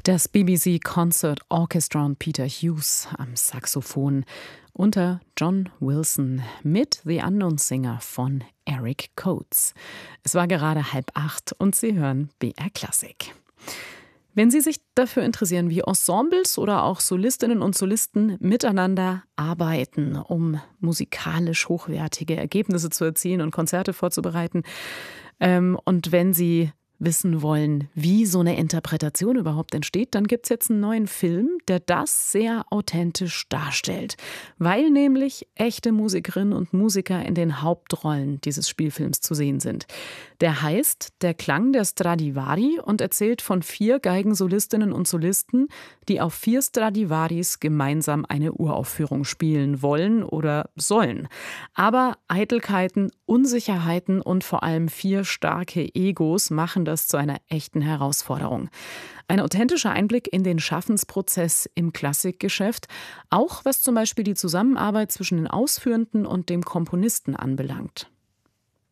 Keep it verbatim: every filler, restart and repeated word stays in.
Das B B C Concert Orchestra und Peter Hughes am Saxophon unter John Wilson mit The Unknown Singer von Eric Coates. Es war gerade halb acht und Sie hören B R Klassik. Wenn Sie sich dafür interessieren, wie Ensembles oder auch Solistinnen und Solisten miteinander arbeiten, um musikalisch hochwertige Ergebnisse zu erzielen und Konzerte vorzubereiten, ähm, und wenn Sie wissen wollen, wie so eine Interpretation überhaupt entsteht, dann gibt es jetzt einen neuen Film, der das sehr authentisch darstellt, weil nämlich echte Musikerinnen und Musiker in den Hauptrollen dieses Spielfilms zu sehen sind. Der heißt Der Klang der Stradivari und erzählt von vier Geigensolistinnen und Solisten, die auf vier Stradivaris gemeinsam eine Uraufführung spielen wollen oder sollen. Aber Eitelkeiten, Unsicherheiten und vor allem vier starke Egos machen das zu einer echten Herausforderung. Ein authentischer Einblick in den Schaffensprozess im Klassikgeschäft, auch was zum Beispiel die Zusammenarbeit zwischen den Ausführenden und dem Komponisten anbelangt.